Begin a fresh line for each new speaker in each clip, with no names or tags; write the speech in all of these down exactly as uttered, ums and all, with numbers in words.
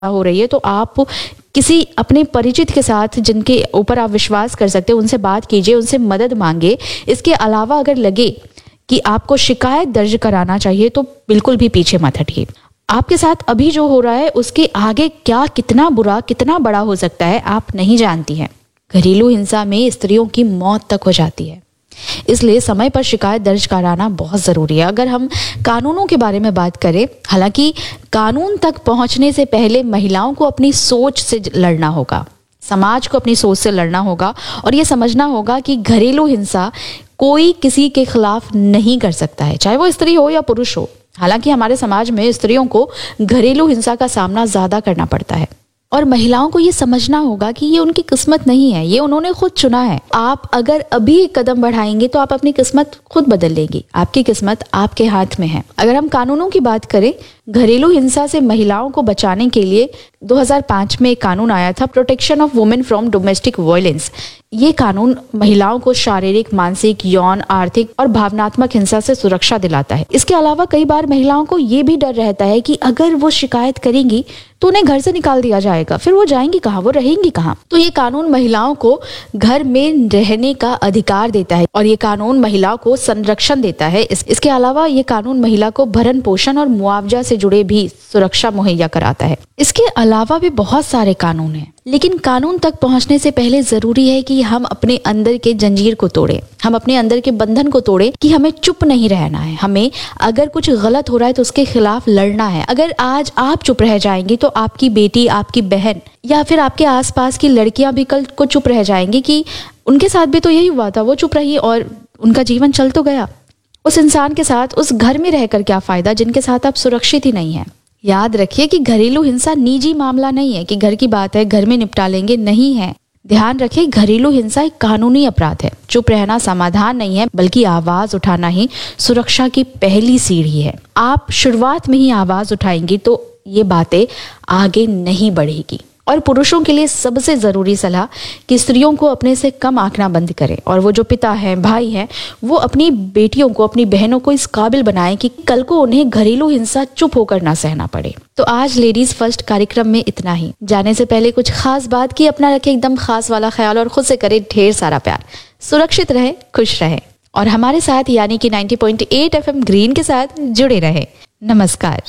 हो रही है तो आप किसी अपने परिचित के साथ जिनके ऊपर आप विश्वास कर सकते हैं उनसे बात कीजिए, उनसे मदद मांगे। इसके अलावा अगर लगे कि आपको शिकायत दर्ज कराना चाहिए तो बिल्कुल भी पीछे मत हटिए। आपके साथ अभी जो हो रहा है उसके आगे क्या कितना बुरा कितना बड़ा हो सकता है आप नहीं जानती हैं। घरेलू हिंसा में स्त्रियों की मौत तक हो जाती है, इसलिए समय पर शिकायत दर्ज कराना बहुत ज़रूरी है। अगर हम कानूनों के बारे में बात करें, हालांकि कानून तक पहुंचने से पहले महिलाओं को अपनी सोच से लड़ना होगा, समाज को अपनी सोच से लड़ना होगा और ये समझना होगा कि घरेलू हिंसा कोई किसी के खिलाफ नहीं कर सकता है, चाहे वो स्त्री हो या पुरुष हो। हालांकि हमारे समाज में स्त्रियों को घरेलू हिंसा का सामना ज़्यादा करना पड़ता है और महिलाओं को ये समझना होगा कि ये उनकी किस्मत नहीं है, ये उन्होंने खुद चुना है। आप अगर अभी एक कदम बढ़ाएंगे तो आप अपनी किस्मत खुद बदल लेंगी। आपकी किस्मत आपके हाथ में है। अगर हम कानूनों की बात करें, घरेलू हिंसा से महिलाओं को बचाने के लिए दो हज़ार पाँच में एक कानून आया था, protection of women from domestic violence. ये कानून महिलाओं को शारीरिक, मानसिक, यौन, आर्थिक और भावनात्मक हिंसा से सुरक्षा दिलाता है। इसके अलावा कई बार महिलाओं को ये भी डर रहता है कि अगर वो शिकायत करेंगी तो उन्हें घर से निकाल दिया जाएगा, फिर वो जाएंगी कहाँ, वो रहेंगी कहाँ। तो ये कानून महिलाओं को घर में रहने का अधिकार देता है और ये कानून महिलाओं को संरक्षण देता है। इस, इसके अलावा ये कानून महिला को भरण पोषण और मुआवजा से जुड़े भी सुरक्षा मुहैया कराता है। इसके अलावा भी बहुत सारे कानून हैं, लेकिन कानून तक पहुंचने से पहले जरूरी है कि हम अपने अंदर के जंजीर को तोड़ें, हम अपने अंदर के बंधन को तोड़ें कि हमें चुप नहीं रहना है। हमें अगर कुछ गलत हो रहा है तो उसके खिलाफ लड़ना है। अगर आज आप चुप रह जाएंगी तो आपकी बेटी, आपकी बहन या फिर आपके आसपास की लड़कियां भी कल को चुप रह जाएंगी कि उनके साथ भी तो यही हुआ था, वो चुप रही और उनका जीवन चल तो गया। उस इंसान के साथ उस घर में रहकर क्या फायदा जिनके साथ आप सुरक्षित ही नहीं है। याद रखिए कि घरेलू हिंसा निजी मामला नहीं है कि घर की बात है घर में निपटा लेंगे, नहीं है। ध्यान रखें, घरेलू हिंसा एक कानूनी अपराध है। चुप रहना समाधान नहीं है, बल्कि आवाज उठाना ही सुरक्षा की पहली सीढ़ी है। आप शुरुआत में ही आवाज उठाएंगी तो ये बातें आगे नहीं बढ़ेगी। और पुरुषों के लिए सबसे जरूरी सलाह कि स्त्रियों को अपने से कम आंकना बंद करें और वो जो पिता हैं, भाई हैं, वो अपनी बेटियों को, अपनी बहनों को इस काबिल बनाएं कि कल को उन्हें घरेलू हिंसा चुप होकर ना सहना पड़े। तो आज लेडीज फर्स्ट कार्यक्रम में इतना ही। जाने से पहले कुछ खास बात की, अपना रखें एकदम खास वाला ख्याल और खुद से करें ढेर सारा प्यार। सुरक्षित रहे, खुश रहे और हमारे साथ यानी कि नब्बे पॉइंट आठ एफएम ग्रीन के साथ जुड़े रहे। नमस्कार।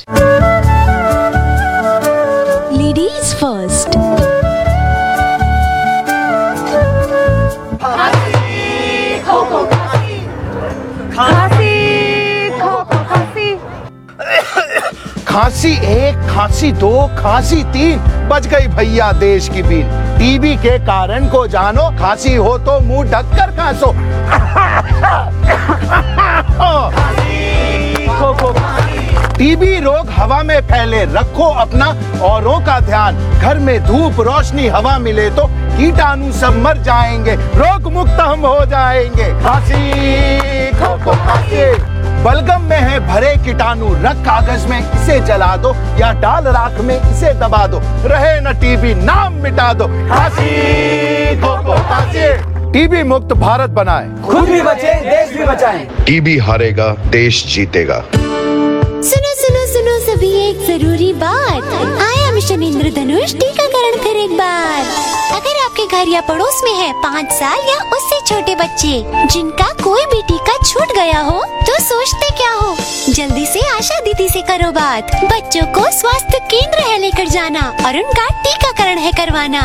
Ladies first.
खांसी एक, खांसी दो, खांसी तीन, बच गई भैया देश की बीन। टीबी के कारण को जानो, खांसी हो तो मुंह ढककर खांसो। टीबी रोग हवा में फैले, रखो अपना औरों का ध्यान। घर में धूप रोशनी हवा मिले तो कीटाणु सब मर जाएंगे, रोग मुक्त हम हो जाएंगे। खांसी खो खो खांसी, बलगम में है भरे कीटाणु, रख कागज में इसे जला दो या डाल राख में इसे दबा दो, रहे न टीबी नाम मिटा दो। खांसी खो खो खांसी, टीबी मुक्त भारत बनाए,
खुद भी बचे देश भी बचाएं।
टीबी हारेगा देश जीतेगा।
सुनो सुनो सुनो सभी, एक जरूरी बात, आया मिशन इंद्रधनुष टीकाकरण फिर एक बार। अगर आपके घर या पड़ोस में है पाँच साल या उससे छोटे बच्चे जिनका कोई भी टीका छूट गया हो तो सोचते क्या हो, जल्दी से आशा दीदी से करो बात। बच्चों को स्वास्थ्य केंद्र है लेकर जाना और उनका टीकाकरण है करवाना।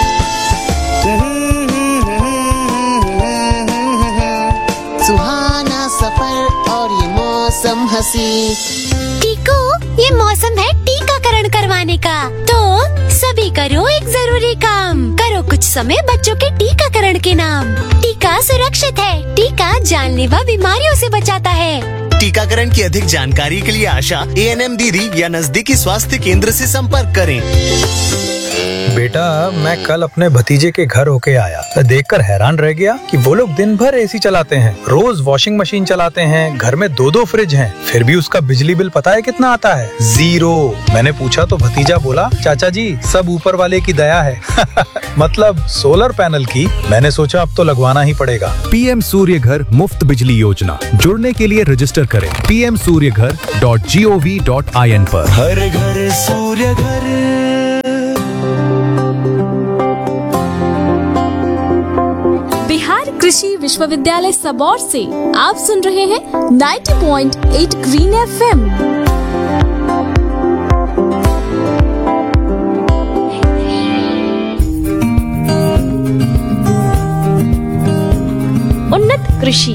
सुहाना सफर और ये मौसम हंसी,
टीको ये मौसम है टीकाकरण करवाने का, तो सभी करो एक जरूरी काम, करो कुछ समय बच्चों के टीकाकरण के नाम। टीका सुरक्षित है, टीका जानलेवा बीमारियों से बचाता है।
टीकाकरण की अधिक जानकारी के लिए आशा, ए एन एम दीदी या नजदीकी स्वास्थ्य केंद्र से संपर्क करें।
बेटा, मैं कल अपने भतीजे के घर होके आया, देखकर हैरान रह गया कि वो लोग दिन भर एसी चलाते हैं, रोज वॉशिंग मशीन चलाते हैं, घर में दो दो फ्रिज हैं, फिर भी उसका बिजली बिल पता है कितना आता है? जीरो। मैंने पूछा तो भतीजा बोला, चाचा जी सब ऊपर वाले की दया है। मतलब सोलर पैनल की। मैंने सोचा अब तो लगवाना ही पड़ेगा।
पीएम सूर्य घर मुफ्त बिजली योजना, जुड़ने के लिए रजिस्टर करें पी एम सूर्य घर dot G O V dot I N पर।
हर घर सूर्य घर।
कृषि विश्वविद्यालय सबौर से आप सुन रहे हैं नब्बे पॉइंट आठ ग्रीन एफएम।
उन्नत कृषि।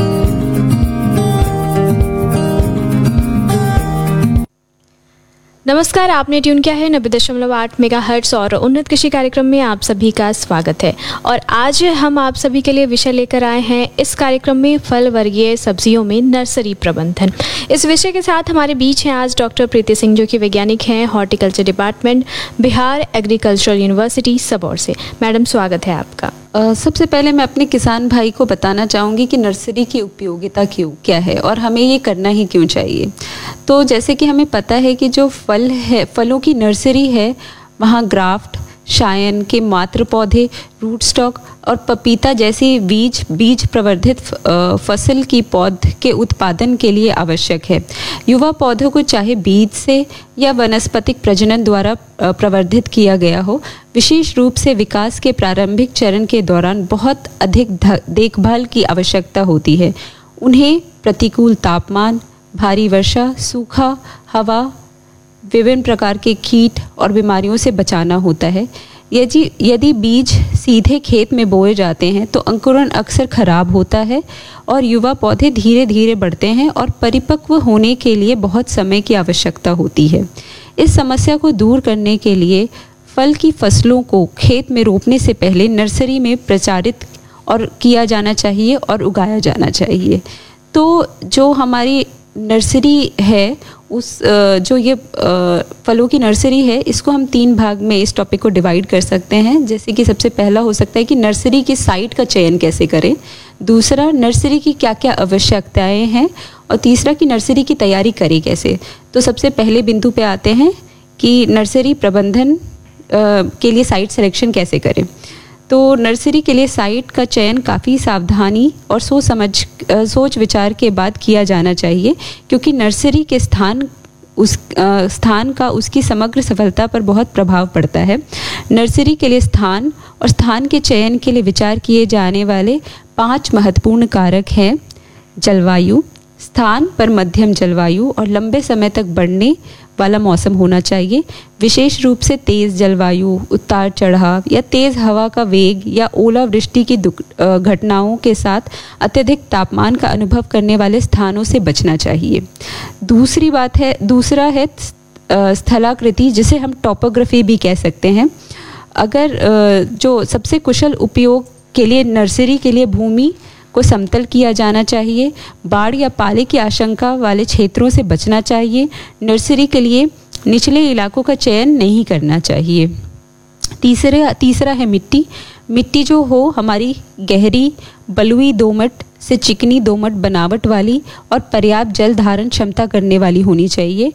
नमस्कार, आपने ट्यून किया है नब्बे दशमलव आठ मेगा हर्ट्स और उन्नत कृषि कार्यक्रम में आप सभी का स्वागत है। और आज हम आप सभी के लिए विषय लेकर आए हैं इस कार्यक्रम में फल वर्गीय सब्जियों में नर्सरी प्रबंधन। इस विषय के साथ हमारे बीच हैं आज डॉक्टर प्रीति सिंह, जो कि वैज्ञानिक हैं horticulture department, Bihar agricultural university Sabour से। मैडम, स्वागत है आपका।
Uh, सबसे पहले मैं अपने किसान भाई को बताना चाहूँगी कि नर्सरी की उपयोगिता क्यों क्या है और हमें ये करना ही क्यों चाहिए। तो जैसे कि हमें पता है कि जो फल है, फलों की नर्सरी है, वहाँ ग्राफ्ट, शायन के मात्र पौधे, रूट स्टॉक और पपीता जैसी बीज बीज प्रवर्धित फसल की पौध के उत्पादन के लिए आवश्यक है। युवा पौधों को चाहे बीज से या वनस्पतिक प्रजनन द्वारा प्रवर्धित किया गया हो, विशेष रूप से विकास के प्रारंभिक चरण के दौरान बहुत अधिक देखभाल की आवश्यकता होती है। उन्हें प्रतिकूल तापमान, भारी वर्षा, सूखा, हवा, विभिन्न प्रकार के कीट और बीमारियों से बचाना होता है। यदि यदि बीज सीधे खेत में बोए जाते हैं तो अंकुरण अक्सर खराब होता है और युवा पौधे धीरे धीरे बढ़ते हैं और परिपक्व होने के लिए बहुत समय की आवश्यकता होती है। इस समस्या को दूर करने के लिए फल की फसलों को खेत में रोपने से पहले नर्सरी में प्रचारित और किया जाना चाहिए और उगाया जाना चाहिए। तो जो हमारी नर्सरी है, उस जो ये फलों की नर्सरी है, इसको हम तीन भाग में इस टॉपिक को डिवाइड कर सकते हैं। जैसे कि सबसे पहला हो सकता है कि नर्सरी की साइट का चयन कैसे करें, दूसरा नर्सरी की क्या क्या आवश्यकताएं हैं, और तीसरा कि नर्सरी की तैयारी करें कैसे। तो सबसे पहले बिंदु पे आते हैं कि नर्सरी प्रबंधन के लिए साइट सिलेक्शन कैसे करें। तो नर्सरी के लिए साइट का चयन काफ़ी सावधानी और सोच समझ सोच विचार के बाद किया जाना चाहिए, क्योंकि नर्सरी के स्थान उस आ, स्थान का उसकी समग्र सफलता पर बहुत प्रभाव पड़ता है। नर्सरी के लिए स्थान और स्थान के चयन के लिए विचार किए जाने वाले पांच महत्वपूर्ण कारक हैं। जलवायु, स्थान पर मध्यम जलवायु और लंबे समय तक बढ़ने वाला मौसम होना चाहिए। विशेष रूप से तेज़ जलवायु, उतार चढ़ाव या तेज़ हवा का वेग या ओलावृष्टि की घटनाओं के साथ अत्यधिक तापमान का अनुभव करने वाले स्थानों से बचना चाहिए। दूसरी बात है दूसरा है स्थलाकृति, जिसे हम टोपोग्राफी भी कह सकते हैं। अगर जो सबसे कुशल उपयोग के लिए नर्सरी के लिए भूमि को समतल किया जाना चाहिए। बाढ़ या पाले की आशंका वाले क्षेत्रों से बचना चाहिए। नर्सरी के लिए निचले इलाकों का चयन नहीं करना चाहिए। तीसरे तीसरा है मिट्टी। मिट्टी जो हो हमारी गहरी बलुई दोमट से चिकनी दोमट बनावट वाली और पर्याप्त जल धारण क्षमता करने वाली होनी चाहिए,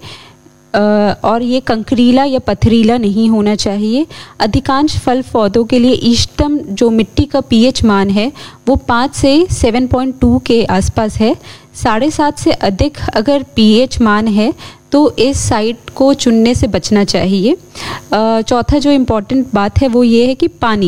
और ये कंकरीला या पथरीला नहीं होना चाहिए। अधिकांश फल पौधों के लिए इष्टतम जो मिट्टी का पीएच मान है वो पाँच से सात पॉइंट दो के आसपास है। साढ़े सात से अधिक अगर पीएच मान है तो इस साइट को चुनने से बचना चाहिए। चौथा जो इम्पोर्टेंट बात है वो ये है कि पानी।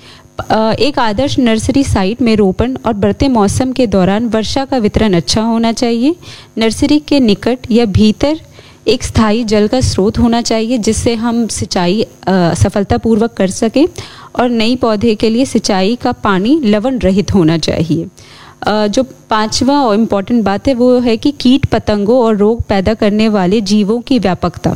एक आदर्श नर्सरी साइट में रोपण और बढ़ते मौसम के दौरान वर्षा का वितरण अच्छा होना चाहिए। नर्सरी के निकट या भीतर एक स्थायी जल का स्रोत होना चाहिए, जिससे हम सिंचाई सफलतापूर्वक कर सकें, और नई पौधे के लिए सिंचाई का पानी लवण रहित होना चाहिए। जो पांचवा और इम्पॉर्टेंट बात है वो है कि कीट पतंगों और रोग पैदा करने वाले जीवों की व्यापकता।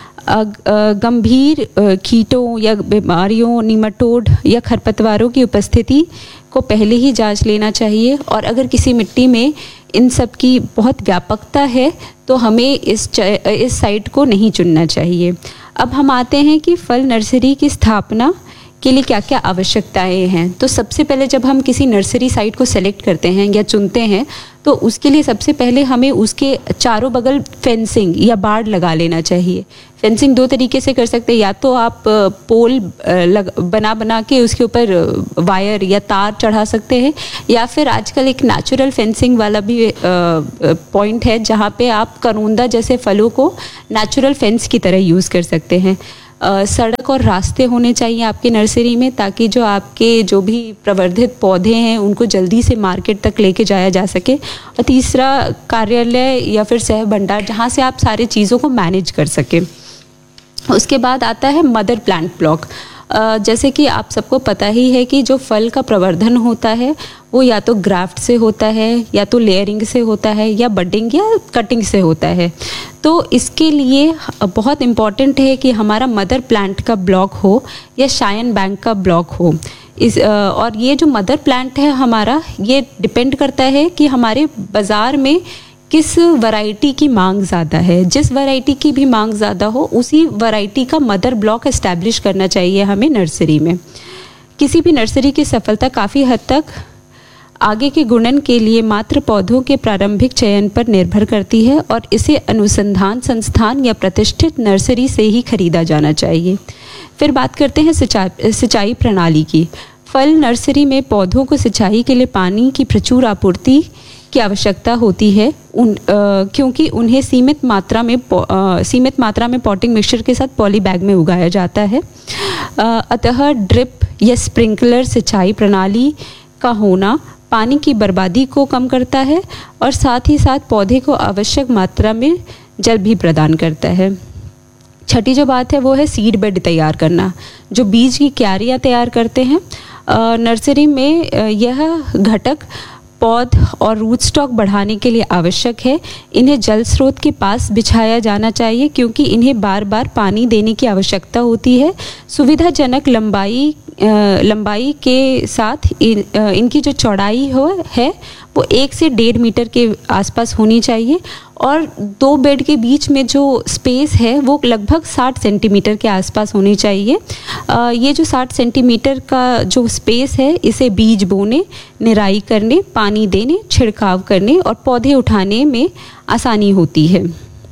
गंभीर कीटों या बीमारियों, निमाटोड या खरपतवारों की उपस्थिति को पहले ही जांच लेना चाहिए, और अगर किसी मिट्टी में इन सब की बहुत व्यापकता है तो हमें इस इस साइट को नहीं चुनना चाहिए। अब हम आते हैं कि फल नर्सरी की स्थापना के लिए क्या क्या आवश्यकताएं हैं। तो सबसे पहले जब हम किसी नर्सरी साइट को सेलेक्ट करते हैं या चुनते हैं तो उसके लिए सबसे पहले हमें उसके चारों बगल फेंसिंग या बाड़ लगा लेना चाहिए। फेंसिंग दो तरीके से कर सकते हैं, या तो आप पोल लग, बना बना के उसके ऊपर वायर या तार चढ़ा सकते हैं, या फिर आजकल एक नेचुरल फेंसिंग वाला भी पॉइंट है जहाँ पे आप करोंदा जैसे फलों को नेचुरल फेंस की तरह यूज़ कर सकते हैं। अ, सड़क और रास्ते होने चाहिए आपकी नर्सरी में, ताकि जो आपके जो भी प्रवर्धित पौधे हैं उनको जल्दी से मार्केट तक लेके जाया जा सके। और तीसरा, कार्यालय या फिर सह भंडार जहाँ से आप सारी चीज़ों को मैनेज कर सकें। उसके बाद आता है मदर प्लांट ब्लॉक। Uh, जैसे कि आप सबको पता ही है कि जो फल का प्रवर्धन होता है वो या तो ग्राफ्ट से होता है, या तो लेयरिंग से होता है, या बडिंग या कटिंग से होता है। तो इसके लिए बहुत इम्पॉर्टेंट है कि हमारा मदर प्लांट का ब्लॉक हो या शाइन बैंक का ब्लॉक हो। इस और ये जो मदर प्लांट है हमारा, ये डिपेंड करता है कि हमारे बाज़ार में किस वैरायटी की मांग ज़्यादा है। जिस वैरायटी की भी मांग ज़्यादा हो उसी वैरायटी का मदर ब्लॉक इस्टेब्लिश करना चाहिए हमें नर्सरी में। किसी भी नर्सरी की सफलता काफ़ी हद तक आगे के गुणन के लिए मात्र पौधों के प्रारंभिक चयन पर निर्भर करती है, और इसे अनुसंधान संस्थान या प्रतिष्ठित नर्सरी से ही खरीदा जाना चाहिए। फिर बात करते हैं सिंचाई सिंचाई प्रणाली की। फल नर्सरी में पौधों को सिंचाई के लिए पानी की प्रचुर आपूर्ति की आवश्यकता होती है, उन आ, क्योंकि उन्हें सीमित मात्रा में आ, सीमित मात्रा में पॉटिंग मिक्सचर के साथ पॉली बैग में उगाया जाता है। आ, अतः ड्रिप या स्प्रिंकलर सिंचाई प्रणाली का होना पानी की बर्बादी को कम करता है, और साथ ही साथ पौधे को आवश्यक मात्रा में जल भी प्रदान करता है। छठी जो बात है वो है सीड बेड तैयार करना, जो बीज की क्यारियाँ तैयार करते हैं। आ, नर्सरी में आ, यह घटक पौध और रूट स्टॉक बढ़ाने के लिए आवश्यक है। इन्हें जल स्रोत के पास बिछाया जाना चाहिए, क्योंकि इन्हें बार बार पानी देने की आवश्यकता होती है। सुविधाजनक लंबाई लंबाई के साथ इन, इनकी जो चौड़ाई हो है वो एक से डेढ़ मीटर के आसपास होनी चाहिए, और दो बेड के बीच में जो स्पेस है वो लगभग साठ सेंटीमीटर के आसपास होनी चाहिए। आ, ये जो साठ सेंटीमीटर का जो स्पेस है, इसे बीज बोने, निराई करने, पानी देने, छिड़काव करने और पौधे उठाने में आसानी होती है।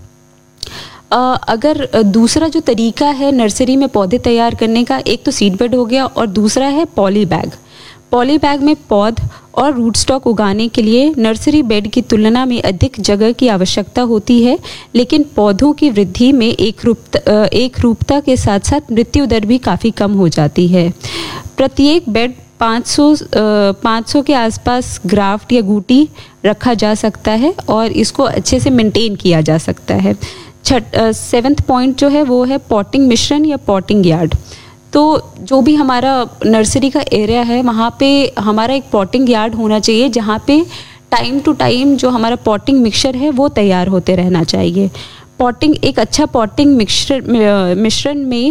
आ, अगर दूसरा जो तरीका है नर्सरी में पौधे तैयार करने का, एक तो सीड बेड हो गया और दूसरा है पॉली बैग। पॉली बैग में पौध और रूट स्टॉक उगाने के लिए नर्सरी बेड की तुलना में अधिक जगह की आवश्यकता होती है, लेकिन पौधों की वृद्धि में एक रूपता एक रूपता के साथ साथ मृत्यु दर भी काफ़ी कम हो जाती है। प्रत्येक बेड पाँच सौ के आसपास ग्राफ्ट या गूटी रखा जा सकता है, और इसको अच्छे से मेंटेन किया जा सकता है। छठ सेवन्थ पॉइंट जो है वो है पॉटिंग मिश्रण या पॉटिंग यार्ड। तो जो भी हमारा नर्सरी का एरिया है वहाँ पे हमारा एक पॉटिंग यार्ड होना चाहिए, जहाँ पे टाइम टू टाइम जो हमारा पॉटिंग मिक्सचर है वो तैयार होते रहना चाहिए। पॉटिंग एक अच्छा पॉटिंग मिक्सचर मिश्रण में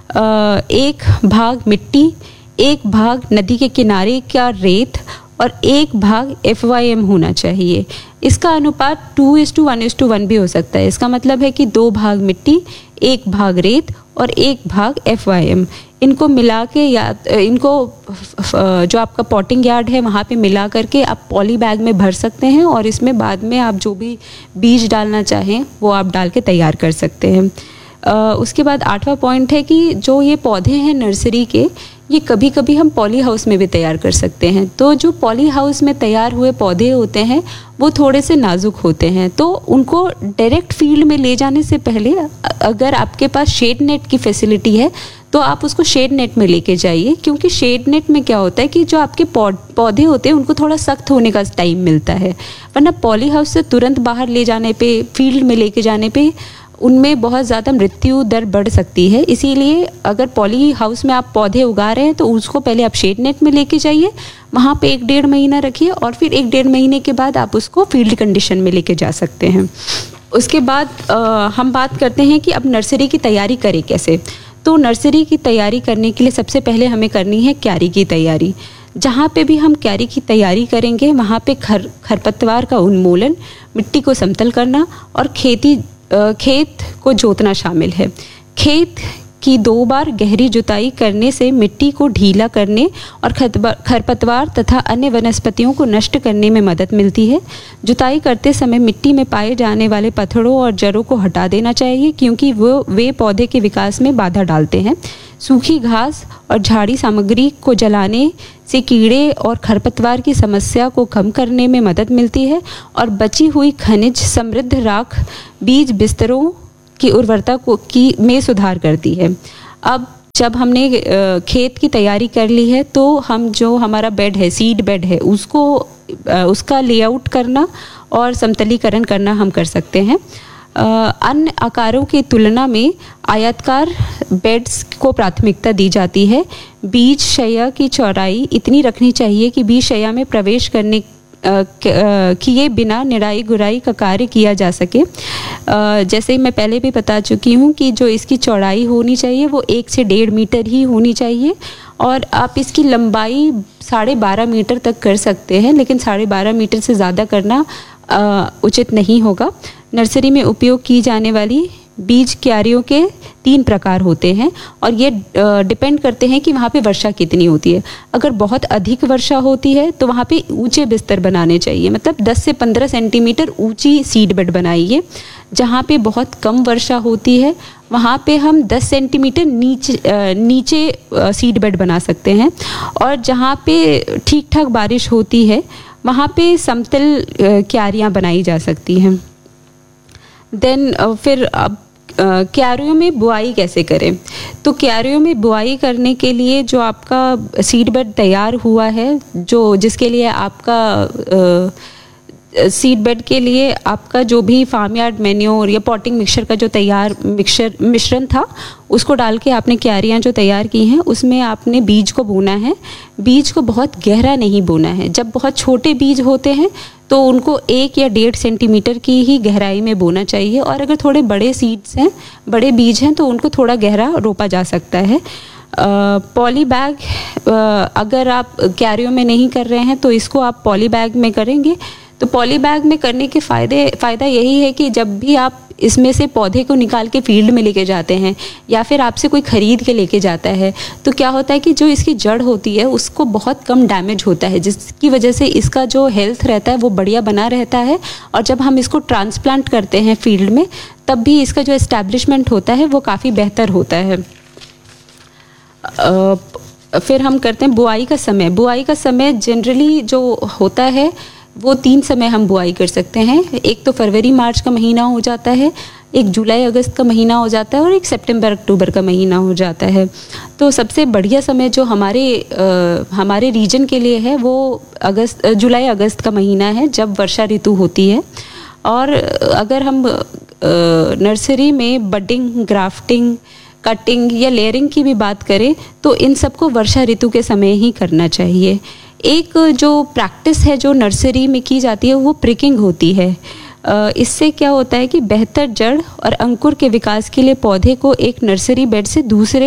एक भाग मिट्टी, एक भाग नदी के किनारे का रेत और एक भाग एफ वाई एम होना चाहिए। इसका अनुपात two is to one is to one भी हो सकता है। इसका मतलब है कि दो भाग मिट्टी, एक भाग रेत और एक भाग एफ वाई एम, इनको मिला के या इनको जो आपका पॉटिंग यार्ड है वहाँ पे मिला करके आप पॉली बैग में भर सकते हैं, और इसमें बाद में आप जो भी बीज डालना चाहें वो आप डाल के तैयार कर सकते हैं। Uh, उसके बाद आठवां पॉइंट है कि जो ये पौधे हैं नर्सरी के, ये कभी कभी हम पॉली हाउस में भी तैयार कर सकते हैं। तो जो पॉली हाउस में तैयार हुए पौधे होते हैं वो थोड़े से नाजुक होते हैं, तो उनको डायरेक्ट फील्ड में ले जाने से पहले अगर आपके पास शेड नेट की फैसिलिटी है तो आप उसको शेड नेट में लेके जाइए, क्योंकि शेड नेट में क्या होता है कि जो आपके पौधे होते हैं उनको थोड़ा सख्त होने का टाइम मिलता है, वरना पॉली हाउस से तुरंत बाहर ले जाने पे, फील्ड में लेके जाने पे उनमें बहुत ज़्यादा मृत्यु दर बढ़ सकती है। इसीलिए अगर पॉली हाउस में आप पौधे उगा रहे हैं तो उसको पहले आप शेड नेट में लेके जाइए, वहाँ पे एक डेढ़ महीना रखिए, और फिर एक डेढ़ महीने के बाद आप उसको फील्ड कंडीशन में लेके जा सकते हैं। उसके बाद आ, हम बात करते हैं कि अब नर्सरी की तैयारी करें कैसे। तो नर्सरी की तैयारी करने के लिए सबसे पहले हमें करनी है क्यारी की तैयारी। जहाँ पे भी हम क्यारी की तैयारी करेंगे वहाँ पे खर खरपतवार का उन्मूलन, मिट्टी को समतल करना और खेती खेत को जोतना शामिल है। खेत की दो बार गहरी जुताई करने से मिट्टी को ढीला करने और खरपतवार तथा अन्य वनस्पतियों को नष्ट करने में मदद मिलती है। जुताई करते समय मिट्टी में पाए जाने वाले पत्थरों और जड़ों को हटा देना चाहिए, क्योंकि वो वे पौधे के विकास में बाधा डालते हैं। सूखी घास और झाड़ी सामग्री को जलाने से कीड़े और खरपतवार की समस्या को कम करने में मदद मिलती है, और बची हुई खनिज समृद्ध राख बीज बिस्तरों की उर्वरता को की में सुधार करती है। अब जब हमने खेत की तैयारी कर ली है तो हम जो हमारा बेड है, सीड बेड है, उसको उसका लेआउट करना और समतलीकरण करना हम कर सकते हैं। अन्य आकारों की तुलना में आयताकार बेड्स को प्राथमिकता दी जाती है। बीज शैया की चौड़ाई इतनी रखनी चाहिए कि बीज शैया में प्रवेश करने किए बिना निराई गुराई का कार्य किया जा सके। जैसे मैं पहले भी बता चुकी हूँ कि जो इसकी चौड़ाई होनी चाहिए वो एक से डेढ़ मीटर ही होनी चाहिए और आप इसकी लंबाई साढ़े बारह मीटर तक कर सकते हैं, लेकिन साढ़े बारह मीटर से ज़्यादा करना आ, उचित नहीं होगा। नर्सरी में उपयोग की जाने वाली बीज क्यारियों के तीन प्रकार होते हैं और ये डिपेंड करते हैं कि वहाँ पे वर्षा कितनी होती है। अगर बहुत अधिक वर्षा होती है तो वहाँ पे ऊंचे बिस्तर बनाने चाहिए, मतलब दस से पंद्रह सेंटीमीटर ऊंची सीड बेड बनाइए। जहाँ पे बहुत कम वर्षा होती है वहाँ पे हम दस सेंटीमीटर नीचे नीचे सीड बेड बना सकते हैं और जहाँ पे ठीक ठाक बारिश होती है वहाँ पे समतल क्यारियाँ बनाई जा सकती हैं। देन फिर अब क्यारियों में बुआई कैसे करें? तो क्यारियों में बुआई करने के लिए जो आपका सीड बेड तैयार हुआ है, जो जिसके लिए आपका सीड बेड के लिए आपका जो भी फार्म यार्ड मैन्योर या पॉटिंग मिक्सचर का जो तैयार मिक्सचर मिश्रण था उसको डाल के आपने क्यारियाँ जो तैयार की हैं उसमें आपने बीज को बोना है। बीज को बहुत गहरा नहीं बोना है। जब बहुत छोटे बीज होते हैं तो उनको एक या डेढ़ सेंटीमीटर की ही गहराई में बोना चाहिए और अगर थोड़े बड़े सीड्स हैं, बड़े बीज हैं तो उनको थोड़ा गहरा रोपा जा सकता है। पॉली बैग अगर आप क्यारियों में नहीं कर रहे हैं तो इसको आप पॉली बैग में करेंगे। तो पॉली बैग में करने के फ़ायदे फ़ायदा यही है कि जब भी आप इसमें से पौधे को निकाल के फील्ड में लेके जाते हैं या फिर आपसे कोई ख़रीद के लेके जाता है तो क्या होता है कि जो इसकी जड़ होती है उसको बहुत कम डैमेज होता है, जिसकी वजह से इसका जो हेल्थ रहता है वो बढ़िया बना रहता है और जब हम इसको ट्रांसप्लांट करते हैं फील्ड में तब भी इसका जो एस्टैब्लिशमेंट होता है वो काफ़ी बेहतर होता है। आ, फिर हम करते हैं बुआई का समय। बुआई का समय जनरली जो होता है वो तीन समय हम बुआई कर सकते हैं। एक तो फरवरी मार्च का महीना हो जाता है, एक जुलाई अगस्त का महीना हो जाता है और एक सितंबर अक्टूबर का महीना हो जाता है। तो सबसे बढ़िया समय जो हमारे आ, हमारे रीजन के लिए है वो अगस्त जुलाई अगस्त का महीना है जब वर्षा ऋतु होती है। और अगर हम आ, नर्सरी में बडिंग, ग्राफ्टिंग, कटिंग या लेयरिंग की भी बात करें तो इन सबको वर्षा ऋतु के समय ही करना चाहिए। एक जो प्रैक्टिस है जो नर्सरी में की जाती है वो प्रिकिंग होती है। इससे क्या होता है कि बेहतर जड़ और अंकुर के विकास के लिए पौधे को एक नर्सरी बेड से दूसरे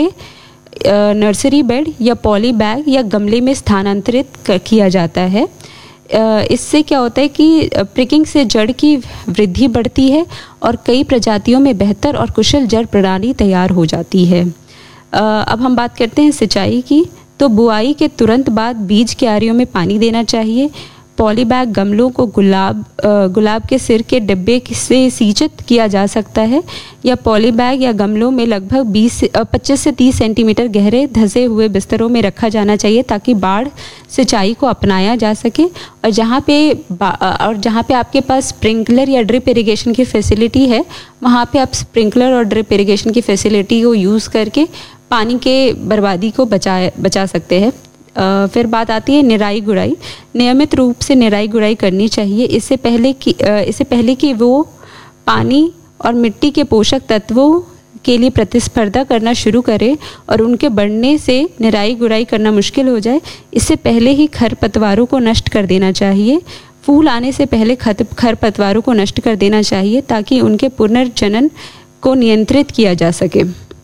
नर्सरी बेड या पॉली बैग या गमले में स्थानांतरित किया जाता है। इससे क्या होता है कि प्रिकिंग से जड़ की वृद्धि बढ़ती है और कई प्रजातियों में बेहतर और कुशल जड़ प्रणाली तैयार हो जाती है। अब हम बात करते हैं सिंचाई की। तो बुआई के तुरंत बाद बीज क्यारियों में पानी देना चाहिए। पॉली बैग गमलों को गुलाब गुलाब के सिर के डिब्बे से सिंचित किया जा सकता है या पॉली बैग या गमलों में लगभग बीस से पच्चीस से तीस सेंटीमीटर गहरे धंसे हुए बिस्तरों में रखा जाना चाहिए ताकि बाढ़ सिंचाई को अपनाया जा सके। और जहाँ पे और जहाँ पे आपके पास स्प्रिंकलर या ड्रिप इरिगेशन की फैसिलिटी है वहाँ पे आप स्प्रिंकलर और ड्रिप इरिगेशन की फैसिलिटी को यूज़ करके पानी के बर्बादी को बचा बचा सकते हैं। Uh, फिर बात आती है निराई गुड़ाई। नियमित रूप से निराई गुड़ाई करनी चाहिए। इससे पहले कि uh, इससे पहले कि वो पानी और मिट्टी के पोषक तत्वों के लिए प्रतिस्पर्धा करना शुरू करे और उनके बढ़ने से निराई गुड़ाई करना मुश्किल हो जाए, इससे पहले ही खरपतवारों को नष्ट कर देना चाहिए। फूल आने से पहले खत खरपतवारों को नष्ट कर देना चाहिए ताकि उनके पुनर्जनन को नियंत्रित किया जा सके।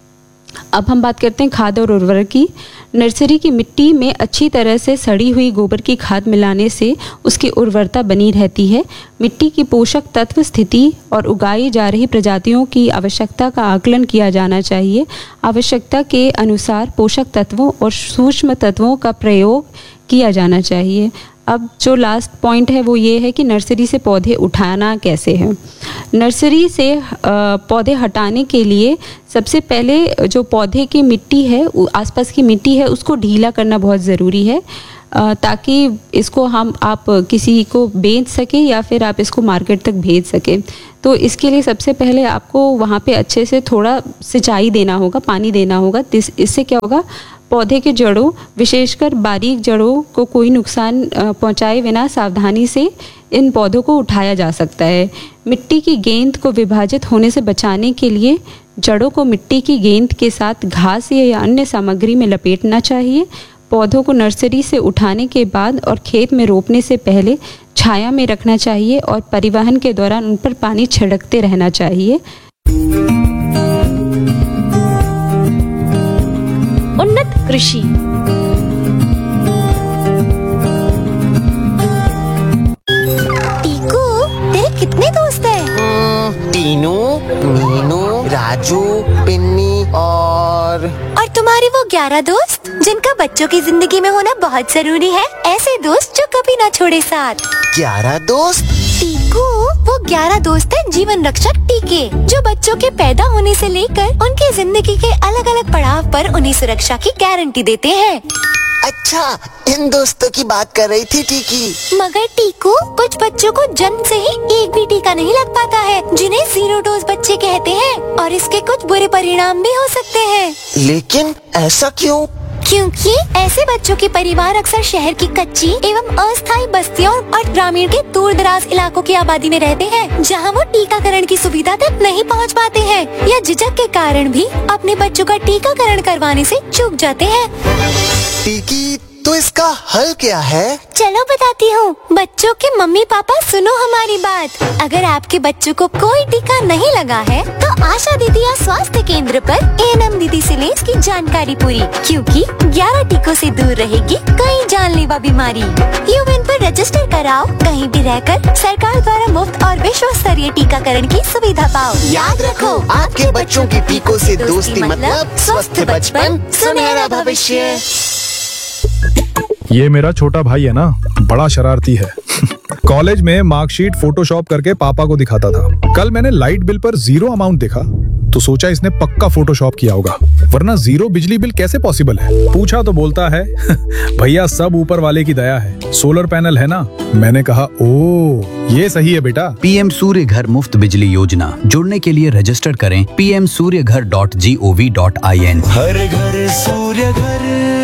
अब हम बात करते हैं खाद और उर्वरक की। नर्सरी की मिट्टी में अच्छी तरह से सड़ी हुई गोबर की खाद मिलाने से उसकी उर्वरता बनी रहती है। मिट्टी की पोषक तत्व स्थिति और उगाई जा रही प्रजातियों की आवश्यकता का आकलन किया जाना चाहिए। आवश्यकता के अनुसार पोषक तत्वों और सूक्ष्म तत्वों का प्रयोग किया जाना चाहिए। अब जो लास्ट पॉइंट है वो ये है कि नर्सरी से पौधे उठाना कैसे है। नर्सरी से पौधे हटाने के लिए सबसे पहले जो पौधे की मिट्टी है, आसपास की मिट्टी है, उसको ढीला करना बहुत ज़रूरी है। ताकि इसको हम आप किसी को बेच सकें या फिर आप इसको मार्केट तक भेज सकें। तो इसके लिए सबसे पहले आपको वहाँ पे अच्छे से थोड़ा सिंचाई देना होगा, पानी देना होगा। इससे क्या होगा, पौधे के जड़ों, विशेषकर बारीक जड़ों को कोई नुकसान पहुँचाए बिना सावधानी से इन पौधों को उठाया जा सकता है। मिट्टी की गेंद को विभाजित होने से बचाने के लिए जड़ों को मिट्टी की गेंद के साथ घास या अन्य सामग्री में लपेटना चाहिए। पौधों को नर्सरी से उठाने के बाद और खेत में रोपने से पहले छाया में रखना चाहिए और परिवहन के दौरान उन पर पानी छिड़कते रहना चाहिए।
उन्नत कृषि।
टीकू, तेरे कितने दोस्त हैं?
टीनू, मीनू, राजू, पिन्नी और
और तुम्हारे वो ग्यारह दोस्त जिनका बच्चों की जिंदगी में होना बहुत जरूरी है, ऐसे दोस्त जो कभी ना छोड़े साथ।
ग्यारह दोस्त?
टीकू, वो ग्यारह दोस्त हैं जीवन रक्षक टीके, जो बच्चों के पैदा होने से लेकर उनकी जिंदगी के अलग अलग पड़ाव पर उन्हें सुरक्षा की गारंटी देते हैं।
अच्छा, इन दोस्तों की बात कर रही थी टीकी।
मगर टीकू, कुछ बच्चों को जन्म से ही एक भी टीका नहीं लग पाता है, जिन्हें जीरो डोज बच्चे कहते हैं, और इसके कुछ बुरे परिणाम भी हो सकते हैं।
लेकिन ऐसा क्यों?
क्योंकि ऐसे बच्चों के परिवार अक्सर शहर की कच्ची एवं अस्थायी बस्तियों और ग्रामीण के दूर दराज इलाकों की आबादी में रहते हैं, जहां वो टीकाकरण की सुविधा तक नहीं पहुंच पाते हैं या झिझक के कारण भी अपने बच्चों का टीकाकरण करवाने से चूक जाते हैं।
टीकी, तो इसका हल क्या है?
चलो बताती हूँ। बच्चों के मम्मी पापा सुनो हमारी बात। अगर आपके बच्चों को कोई टीका नहीं लगा है तो आशा दीदी या स्वास्थ्य केंद्र पर एएनएम दीदी से लें इसकी जानकारी पूरी, क्योंकि ग्यारह टीकों से दूर रहेगी कई जानलेवा बीमारी। यूएन पर रजिस्टर कराओ, कहीं भी रहकर सरकार द्वारा मुफ्त और विश्व स्तरीय टीकाकरण की सुविधा पाओ।
याद रखो, आपके बच्चों की टीकों से दोस्ती मतलब स्वस्थ बचपन, सुनहरा भविष्य।
ये मेरा छोटा भाई है ना, बड़ा शरारती है। कॉलेज में मार्कशीट फोटोशॉप करके पापा को दिखाता था। कल मैंने लाइट बिल पर जीरो अमाउंट देखा तो सोचा इसने पक्का फोटोशॉप किया होगा, वरना जीरो बिजली बिल कैसे पॉसिबल है। पूछा तो बोलता है भैया सब ऊपर वाले की दया है, सोलर पैनल है ना। मैंने कहा ओ ये सही है बेटा।
पीएम सूर्य घर मुफ्त बिजली योजना, जुड़ने के लिए रजिस्टर करें पी एम सूर्य घर dot G O V dot I N.
हर घर सूर्य घर।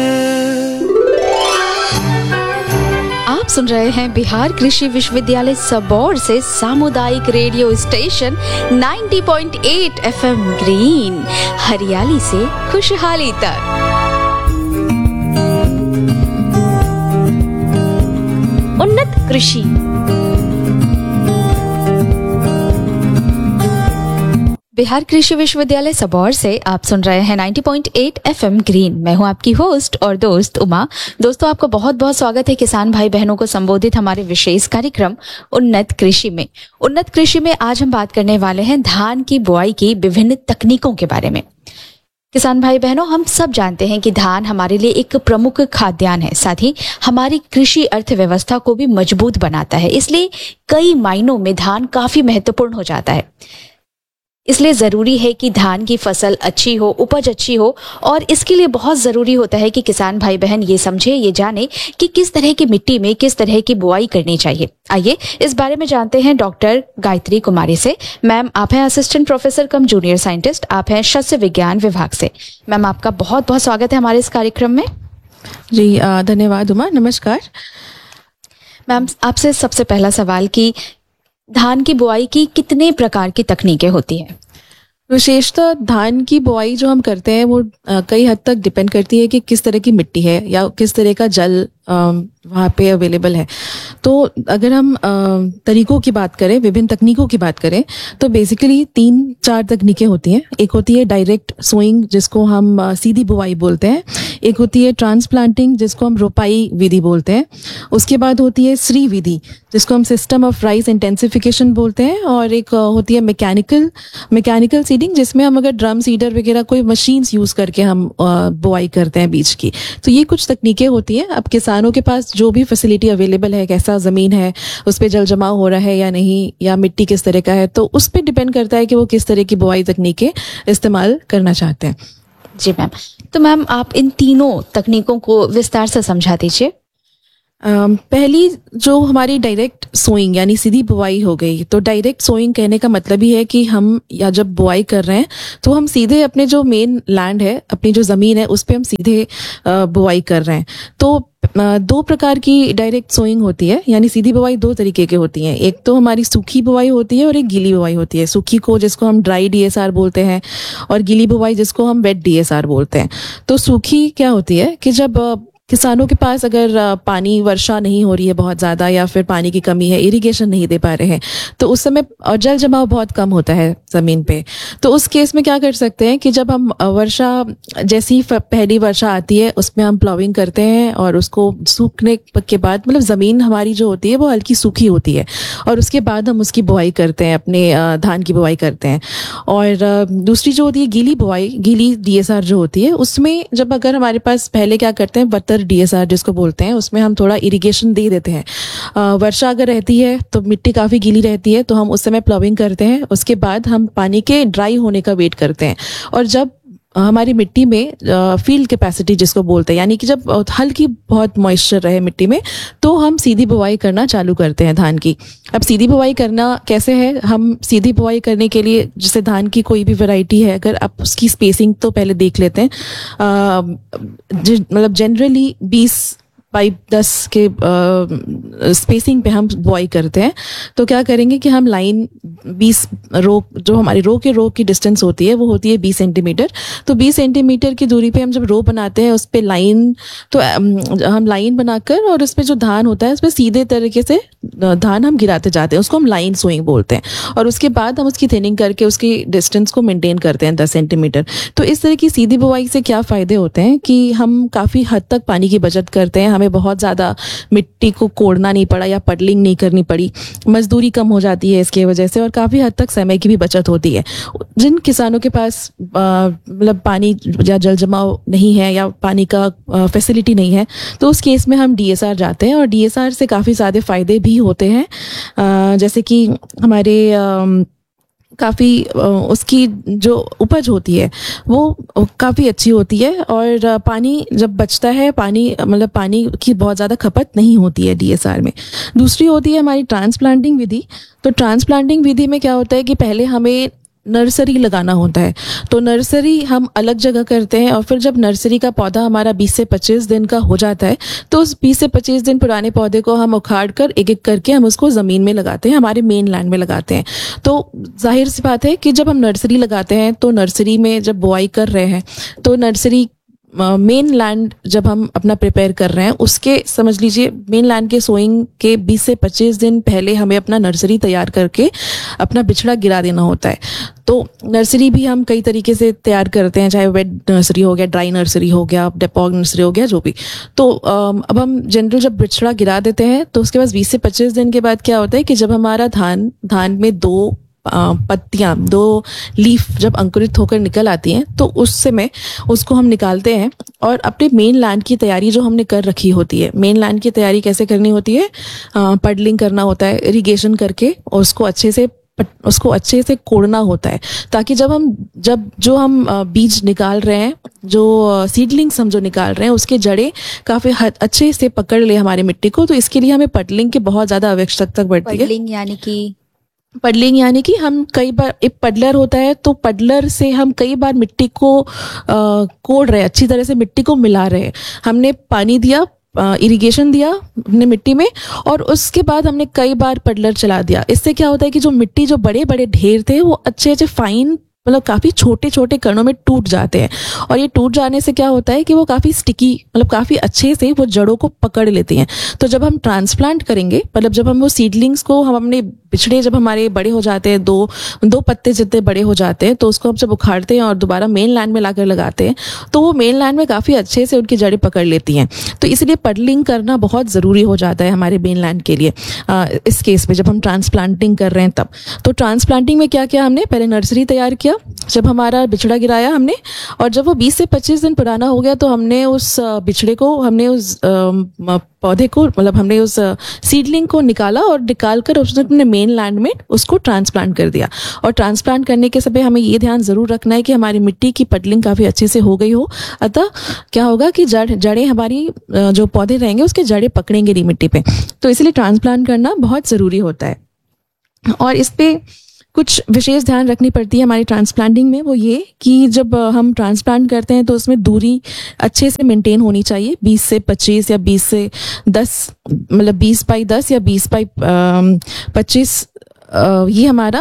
आप सुन रहे हैं बिहार कृषि विश्वविद्यालय सबौर से सामुदायिक रेडियो स्टेशन नब्बे पॉइंट आठ एफएम ग्रीन, हरियाली से खुशहाली तक। उन्नत कृषि। बिहार कृषि विश्वविद्यालय सबौर से आप सुन रहे हैं नब्बे पॉइंट आठ एफएम ग्रीन। मैं हूं आपकी होस्ट और दोस्त उमा। दोस्तों, आपका बहुत बहुत स्वागत है किसान भाई बहनों को संबोधित हमारे विशेष कार्यक्रम उन्नत कृषि में। उन्नत कृषि में आज हम बात करने वाले हैं धान की बुआई की विभिन्न तकनीकों के बारे में। किसान भाई बहनों, हम सब जानते हैं कि धान हमारे लिए एक प्रमुख खाद्यान्न है, साथ ही हमारी कृषि अर्थव्यवस्था को भी मजबूत बनाता है। इसलिए कई मायनों में धान काफी महत्वपूर्ण हो जाता है। इसलिए जरूरी है कि धान की फसल अच्छी हो, उपज अच्छी हो, और इसके लिए बहुत जरूरी होता है कि किसान भाई बहन ये समझे, ये जाने कि किस तरह की मिट्टी में किस तरह की बुआई करनी चाहिए। आइए इस बारे में जानते हैं डॉक्टर गायत्री कुमारी से। मैम, आप हैं असिस्टेंट प्रोफेसर कम जूनियर साइंटिस्ट, आप हैं शस्य विज्ञान विभाग से। मैम, आपका बहुत बहुत स्वागत है हमारे इस कार्यक्रम में।
जी धन्यवाद उमा, नमस्कार।
मैम, आपसे सबसे पहला सवाल कि धान की बुआई की कितने प्रकार की तकनीकें होती हैं?
विशेषतः धान की बुआई जो हम करते हैं वो आ, कई हद तक डिपेंड करती है कि किस तरह की मिट्टी है या किस तरह का जल वहाँ पे अवेलेबल है। तो अगर हम आ, तरीकों की बात करें, विभिन्न तकनीकों की बात करें, तो बेसिकली तीन चार तकनीकें होती हैं। एक होती है डायरेक्ट सोइंग, जिसको हम आ, सीधी बुआई बोलते हैं। एक होती है ट्रांसप्लांटिंग, जिसको हम रोपाई विधि बोलते हैं। उसके बाद होती है श्री विधि, जिसको हम सिस्टम ऑफ राइस इंटेंसिफिकेशन बोलते हैं। और एक आ, होती है मैकेनिकल मैकेनिकल सीडिंग, जिसमें हम अगर ड्रम सीडर वगैरह कोई मशीन्स यूज करके हम बुआई करते हैं बीज की। तो ये कुछ तकनीकें होती हैं। अब किसानों के पास जो भी फैसिलिटी अवेलेबल है, कैसा जमीन है, उस पर जल जमाव हो रहा है या नहीं, या मिट्टी किस तरह का है, तो उस पर डिपेंड करता है कि वो किस तरह की बुआई तकनीकें इस्तेमाल करना चाहते हैं।
जी मैम, तो मैम आप इन तीनों तकनीकों को विस्तार से समझा दीजिए।
Um, पहली जो हमारी डायरेक्ट सोइंग यानी सीधी बुआई हो गई। तो डायरेक्ट सोइंग कहने का मतलब ही है कि हम या जब बुआई कर रहे हैं तो हम सीधे अपने जो मेन लैंड है, अपनी जो ज़मीन है, उस पर हम सीधे बुआई कर रहे हैं। तो दो प्रकार की डायरेक्ट सोइंग होती है, यानी सीधी बुआई दो तरीके की होती है। एक तो हमारी सूखी बुआई होती है और एक गीली बुआई होती है। सूखी को जिसको हम ड्राई डीएसआर बोलते हैं और गीली बुआई जिसको हम वेट डीएसआर बोलते हैं। तो सूखी क्या होती है कि जब किसानों के पास अगर पानी, वर्षा नहीं हो रही है बहुत ज़्यादा या फिर पानी की कमी है, इरिगेशन नहीं दे पा रहे हैं, तो उस समय और जल जमाव बहुत कम होता है ज़मीन पे, तो उस केस में क्या कर सकते हैं कि जब हम वर्षा जैसी पहली वर्षा आती है उसमें हम प्लाविंग करते हैं और उसको सूखने के बाद, मतलब ज़मीन हमारी जो होती है वो हल्की सूखी होती है, और उसके बाद हम उसकी बुआई करते हैं, अपने धान की बुआई करते हैं। और दूसरी जो होती है गीली बुआई, गीली डीएसआर जो होती है, उसमें जब अगर हमारे पास पहले क्या करते हैं, बतर डीएसआर जिसको बोलते हैं, उसमें हम थोड़ा इरिगेशन दे देते हैं। आ, वर्षा अगर रहती है तो मिट्टी काफ़ी गीली रहती है, तो हम उस समय प्लाविंग करते हैं, उसके बाद हम पानी के ड्राई होने का वेट करते हैं। और जब हमारी मिट्टी में फील्ड कैपेसिटी जिसको बोलते हैं, यानी कि जब हल्की बहुत मॉइस्चर रहे मिट्टी में, तो हम सीधी बुआई करना चालू करते हैं धान की। अब सीधी बुआई करना कैसे है, हम सीधी बुआई करने के लिए जैसे धान की कोई भी वैरायटी है, अगर आप उसकी स्पेसिंग तो पहले देख लेते हैं। मतलब जनरली बीस बाई दस के स्पेसिंग पे हम बुआई करते हैं। तो क्या करेंगे कि हम लाइन बीस रो, जो हमारी रो के रो की डिस्टेंस होती है वो होती है बीस सेंटीमीटर। तो बीस सेंटीमीटर की दूरी पे हम जब रो बनाते हैं उस पे लाइन, तो हम लाइन बनाकर और उस पे जो धान होता है उस पे सीधे तरीके से धान हम गिराते जाते हैं, उसको हम लाइन सोइंग बोलते हैं। और उसके बाद हम उसकी थिनिंग करके उसकी डिस्टेंस को मेंटेन करते हैं दस सेंटीमीटर। तो इस तरह की सीधी बुआई से क्या फ़ायदे होते हैं कि हम काफ़ी हद तक पानी की बचत करते हैं, हमें बहुत ज़्यादा मिट्टी को कोड़ना नहीं पड़ा या पडलिंग नहीं करनी पड़ी, मजदूरी कम हो जाती है इसके वजह से, और काफ़ी हद तक समय की भी बचत होती है। जिन किसानों के पास मतलब पानी या जल जमाव नहीं है या पानी का फैसिलिटी नहीं है, तो उस केस में हम डीएसआर जाते हैं, और डीएसआर से काफ़ी ज़्यादा फ़ायदे भी होते हैं। आ, जैसे कि हमारे आ, काफ़ी उसकी जो उपज होती है वो काफ़ी अच्छी होती है, और पानी जब बचता है, पानी मतलब पानी की बहुत ज़्यादा खपत नहीं होती है डीएसआर में। दूसरी होती है हमारी ट्रांसप्लांटिंग विधि। तो ट्रांसप्लांटिंग विधि में क्या होता है कि पहले हमें नर्सरी लगाना होता है। तो नर्सरी हम अलग जगह करते हैं, और फिर जब नर्सरी का पौधा हमारा बीस से पच्चीस दिन का हो जाता है तो उस बीस से पच्चीस दिन पुराने पौधे को हम उखाड़ कर एक एक करके हम उसको ज़मीन में लगाते हैं, हमारे मेन लैंड में लगाते हैं। तो जाहिर सी बात है कि जब हम नर्सरी लगाते हैं तो नर्सरी में जब बुआई कर रहे हैं तो नर्सरी मेन लैंड जब हम अपना प्रिपेयर कर रहे हैं उसके, समझ लीजिए मेन लैंड के सोइंग के बीस से पच्चीस दिन पहले हमें अपना नर्सरी तैयार करके अपना बिछड़ा गिरा देना होता है। तो नर्सरी भी हम कई तरीके से तैयार करते हैं, चाहे वेट नर्सरी हो गया, ड्राई नर्सरी हो गया, डेपॉग नर्सरी हो गया, जो भी। तो अब हम जनरल जब बिछड़ा गिरा देते हैं तो उसके बाद बीस से पच्चीस दिन के बाद क्या होता है कि जब हमारा धान धान में दो पत्तियां, दो लीफ जब अंकुरित होकर निकल आती हैं तो उस समय उसको हम निकालते हैं और अपने मेन लैंड की तैयारी जो हमने कर रखी होती है, मेन लैंड की तैयारी कैसे करनी होती है, पडलिंग करना होता है, इरिगेशन करके और उसको अच्छे से उसको अच्छे से कोड़ना होता है, ताकि जब हम जब जो हम बीज निकाल रहे हैं, जो सीडलिंग्स हम जो निकाल रहे हैं, उसके जड़ें काफ़ी अच्छे से पकड़ ले हमारी मिट्टी को। तो इसके लिए हमें पडलिंग की बहुत ज़्यादा आवश्यकता पड़ती है।
पडलिंग यानी कि
पडलिंग यानी कि हम कई बार, एक पडलर होता है तो पडलर से हम कई बार मिट्टी को कोड़ रहे हैं, अच्छी तरह से मिट्टी को मिला रहे हैं। हमने पानी दिया, इरिगेशन दिया हमने मिट्टी में, और उसके बाद हमने कई बार पडलर चला दिया। इससे क्या होता है कि जो मिट्टी, जो बड़े बड़े ढेर थे, वो अच्छे अच्छे फाइन मतलब काफ़ी छोटे छोटे कणों में टूट जाते हैं, और ये टूट जाने से क्या होता है कि वो काफ़ी स्टिकी, मतलब काफ़ी अच्छे से वो जड़ों को पकड़ लेते हैं। तो जब हम ट्रांसप्लांट करेंगे, मतलब जब हम वो सीडलिंग्स को, हम अपने बिछड़े जब हमारे बड़े हो जाते हैं, दो दो पत्ते जितने बड़े हो जाते हैं, तो उसको हम जब उखाड़ते हैं और दोबारा मेन लैंड में लाकर लगाते हैं तो वो मेन लैंड में काफ़ी अच्छे से उनकी जड़ें पकड़ लेती हैं। तो इसलिए पडलिंग करना बहुत ज़रूरी हो जाता है हमारे मेन लैंड के लिए, आ, इस केस में जब हम ट्रांसप्लांटिंग कर रहे हैं तब। तो ट्रांसप्लांटिंग में क्या किया हमने, पहले नर्सरी तैयार किया, जब हमारा बिछड़ा गिराया हमने, और जब वो बीस से पच्चीस दिन पुराना हो गया तो हमने उस बिछड़े को, हमने उस पौधे को, मतलब हमने उस सीडलिंग को निकाला और निकाल कर उसने अपने मेन लैंड में उसको ट्रांसप्लांट कर दिया। और ट्रांसप्लांट करने के समय हमें ये ध्यान ज़रूर रखना है कि हमारी मिट्टी की पडलिंग काफ़ी अच्छे से हो गई हो। अतः क्या होगा कि जड़ जड़ें हमारी जो पौधे रहेंगे उसके जड़ें पकड़ेंगे नहीं मिट्टी पे, तो इसलिए ट्रांसप्लांट करना बहुत ज़रूरी होता है। और इस पे कुछ विशेष ध्यान रखनी पड़ती है हमारी ट्रांसप्लांटिंग में, वो ये कि जब हम ट्रांसप्लांट करते हैं तो उसमें दूरी अच्छे से मेंटेन होनी चाहिए, बीस से पच्चीस या बीस से दस, मतलब बीस बाई दस या बीस बाई पच्चीस, ये हमारा